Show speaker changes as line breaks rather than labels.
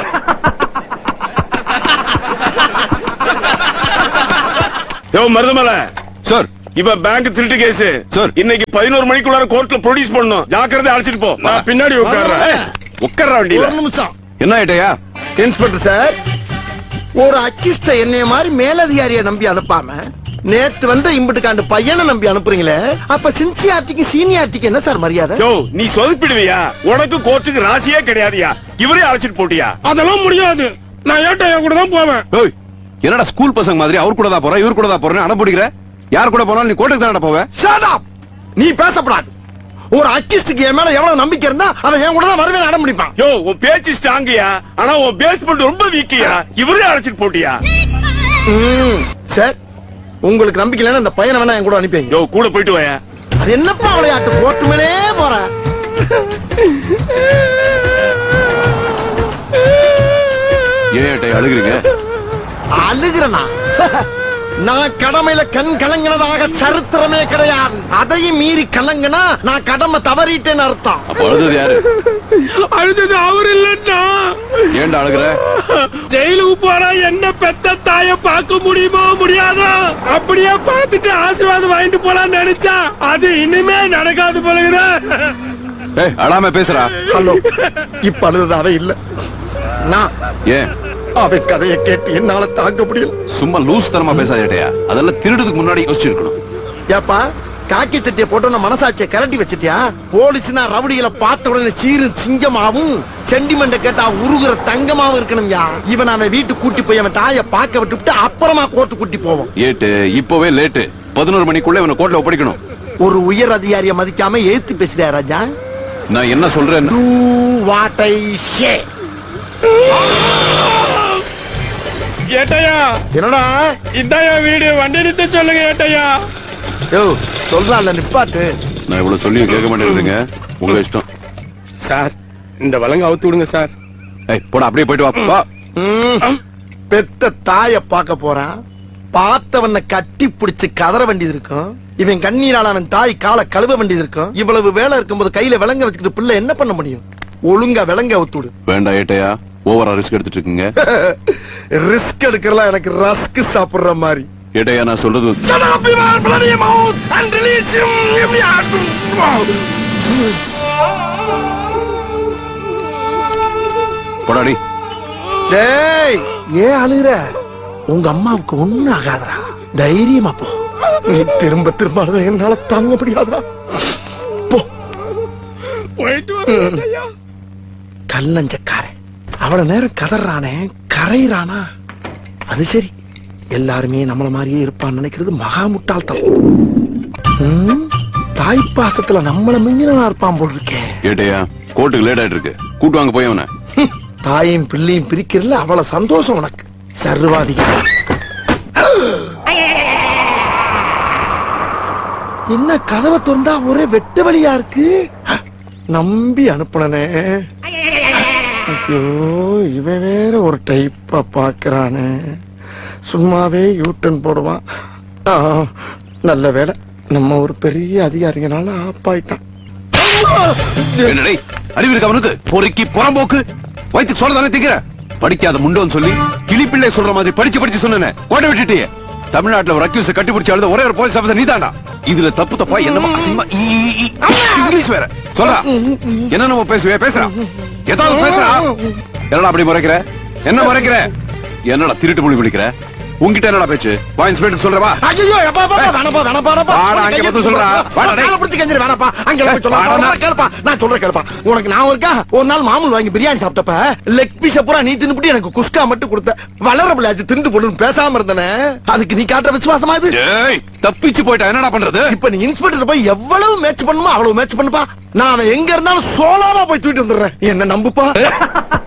யோ Marudhamalai
sir,
இவன் bank திருட்டு case
sir.
இன்னைக்கு 11 மணிக்குள்ளார கோர்ட்ல ப்ரொடியூஸ் பண்ணணும். ஜாக்கிரதை அழைச்சிட்டு போ. நான் பின்னாடி உட்கார்றேன். உட்கார்ற வண்டியில.
ஒரு நிமிஷம்.
என்ன ஏட்டையா?
இன்ஸ்பெக்டர் சார், ஒரு அக்கிஸ்ட என்னைய மாதிரி மேலதிகாரியை நம்பி அனுப்பாம நேத்து வந்த இம்புட்டுக்காண்டு பையனை நம்பி அனுப்புறீங்களே, அப்ப சின்சியாரிட்டிக்கு சீனியாரிட்டிக்கு என்ன சார் மரியாதை?
யோ நீ சொதப்பிடுவியா? உனக்கு கோர்ட்டுக்கு ராசியே கிடையாதுயா. இவரே அழைச்சிட்டு போட்டியா?
அதெல்லாம் முடியாது. நான் ஏட்டையா கூட தான் போவேன்.
ஓய், என்னடா ஸ்கூல் பசங்க மாதிரி அவர் கூட தான் போறேன் இவர் கூட தான் போறேன் அனுப்பிடுகிற? யார் கூட போனாலும் நீ கோர்ட்டுக்கு தானடா போவ?
Shut up! நீ பேசப்படாது. ஒரு அக்கிஸ்டுக்கு என் மேல எவ்வளவு நம்பிக்கை இருந்தா அவன் என் கூட தான் வருவேன் அடம் பிடிப்பான்.
யோ உன் பேச்சு ஸ்ட்ராங்கயா, ஆனா உன் பேஸ்மெண்ட் ரொம்ப வீக்கியா. இவரே அழைச்சிட்டு போட்டியா?
சார், உங்களுக்கு நம்பிக்கை இல்லைன்னா இந்த பையனை வேணா என் கூட அனுப்பிங்க.
யோ கூட போயிட்டு வாயா.
அது என்னப்பா விளையாட்டு? போட்டு மேலே போற.
ஏன் ஏட்டையா அழுகுறீங்க?
அழுகிறனா? நான் கடமையில கண் கலங்கினதாக சரித்திரமே கிடையாது. அதையும் மீறி கலங்கினா நான் கடமை தவறிட்டேன்னு அர்த்தம்.
அப்ப அழுது யாரு?
அழுது அவர் இல்லன்னா
ஏன்டா அழுகுற?
ஜெயிலுக்கு போனா என்ன பெத்த தாய பார்க்க முடியுமோ முடியாதோ? அப்படியே பார்த்துட்டு ஆசீர்வாதம் வாங்கிட்டு போலான்னு நினைச்சா அது இனிமே நடக்காது போலகுதா.
ஏய், அழாம பேசுறா.
ஹலோ, இப்ப அழுதாவே இல்ல. நான்
ஏன்
அவன் கதையை கேட்டு என்னால தாங்க முடியல.
சும்மா லூஸ் தனமா பேசாத ஏட்டையா. அதெல்லாம் திருடுறதுக்கு முன்னாடி யோசிச்சிருக்கணும்.
ஏப்பா, காக்கி சட்டியை போட்டு மனசாட்சியை கலட்டி வச்சிட்டியா? போலீஸ்னா ரவுடிகளை பார்த்த உடனே சீரு சிங்கமாவும் சென்டிமெண்ட கேட்டா உருகுற தங்கமாவும் இருக்கணும்யா. இவன் அவன் வீட்டுக்கு கூட்டி போய் அவன் தாயை பார்க்க விட்டுவிட்டு அப்புறமா கோர்ட்டு கூட்டி போவோம்.
ஏட்டு இப்பவே லேட்டு. 11 மணிக்குள்ள இவனை கோர்ட்ல ஒப்படைக்கணும்.
ஒரு உயர் அதிகாரியை மதிக்காம ஏத்து பேசுறியா ராஜா?
நான் என்ன சொல்றேன்?
Do what I say.
ஏட்டையா,
என்னடா?
இந்தாயா வீடு, வண்டி நிறுத்த சொல்லுங்க ஏட்டையா.
யோ சொல்றான்ல நிப்பாட்டு.
நான் இவ்வளவு சொல்லியும் கேட்க மாட்டேங்கிறீங்க. உங்க இஷ்டம்.
சார், இந்த வழங்க அவுத்து விடுங்க சார்.
ஏய், போடா, அப்படியே போயிட்டு வா. வா.
பெத்த தாய பார்க்க போறான். பார்த்தவன கட்டி பிடிச்சு கதற வேண்டியது இருக்கும். இவன் கண்ணீரால அவன் தாய் காலை கழுவ வேண்டியது இருக்கும். இவ்வளவு வேலை இருக்கும்போது கையில விலங்க வச்சுக்கிட்டு பிள்ளை என்ன பண்ண முடியும்? ஒழுங்கா விலங்க அவுத்துடு.
வேண்டாம் ஏட்டையா, ஓவரா ரிஸ்க் எடுத்துட்டு இருக்கீங்க.
ரிஸ்க் எடுக்கிறலாம் எனக்கு ரஸ்க் சாப்பிடுற மாதிரி.
ஏட்டையா, நான் சொல்றது போடாடி.
டேய், ஏன் அழுகுற? உங்க அம்மாவுக்கு ஒண்ணும் ஆகாதரா. தைரியமா போ. நீ திரும்ப திரும்ப அழுத என்னால தாங்க முடியாதுடா. போ.
போயிட்டு வரேன்.
கல்லஞ்சக்காரன் அவ்வளவு நேரம் கதறானே, கரையிறானா? அது சரி, எல்லாருமே நம்மள மாதிரியே இருப்பான்னு நினைக்கிறது மகா முட்டாள்தான். தாய்ப்பாசத்துல நம்மள மிஞ்சினா இருப்பான் போல் இருக்கே.
ஏட்டையா, கோர்ட்டுக்கு லேட் ஆயிட்டு இருக்கு. கூட்டு வாங்க போய் அவனை.
தாயும் பிள்ளையும் பிரிக்கிறதுல அவ்வளவு சந்தோஷம் உனக்கு. சர்வாதிகாரி. என்ன கதவை திறந்தா ஒரே வெட்டு வழியா இருக்கு. நம்பி அனுப்புனே. ஐயோ, இவன் வேற ஒரு டைப்பா பாக்குறானே. சும்மாவே யூட்டன் போடுவான். நல்ல வேலை, நம்ம ஒரு பெரிய அதிகாரிங்கனால ஆப்பாயிட்டான்.
என்னடே அறிவு இருக்கு அவனுக்கு? பொறுக்கி புறம்போக்கு வயிற்றுக்கு சொல்ல தானே திக்கிற? படிக்காத முண்டோன்னு சொல்லி கிளிப்பிள்ளை சொல்ற மாதிரி படிச்சு படிச்சு சொன்னேன். கோட்டை விட்டுட்டியே. தமிழ்நாட்டுல ஒரு அக்யூஸ் கட்டிப்பிடிச்சு அழுத ஒரே ஒரு போலீஸ் ஆபீசர் நீதான்டா. இதுல தப்பு தப்பா என்னமா அசிங்கமா இங்கிலீஷ் வேற சொல்றா. என்ன நம்ம பேசுறா? ஏதாவது பேசுறா? என்னடா அப்படி முறைக்கிற? என்ன முறைக்கிற? என்னடா திருட்டு மொழி பிடிக்கிற? உன்கிட்ட என்னடா பேச்சு? வா இன்ஸ்பெக்டர் சொல்றவா.
ஐயோ, எப்பா பா வேணப்பா வேணப்பா வேணப்பா.
வாடா அங்க வந்து சொல்றா. வாடா டேய்.
கால பிடிச்சு கஞ்சற வேணப்பா. அங்க போய் சொல்றா. கேளுப்பா. நான் சொல்றேன் கேளுப்பா. உனக்கு நான் இருக்கா? ஒரு நாள் மாமூல் வாங்கி பிரியாணி சாப்பிட்டப்ப லெக் பீஸ் பூரா நீ தின்னுபிட்டு எனக்கு குஸ்கா மட்டும் கொடுத்த. வளரபிள் ஆச்சு திண்டு போடுன்னு பேசாம இருந்தனே. அதுக்கு நீ காட்டுற விசுவாசமா இது?
ஏய், தப்பிச்சு போய்டா. என்னடா பண்றது?
இப்ப நீ இன்ஸ்பெக்டர் போய் எவ்வளவு மேட்ச் பண்ணுமோ அவ்வளவு மேட்ச் பண்ணுப்பா. நான் அவன் எங்க இருந்தாலும் சோலாவா போய் தூக்கிட்டு வந்துடுறேன். என்ன நம்புப்பா.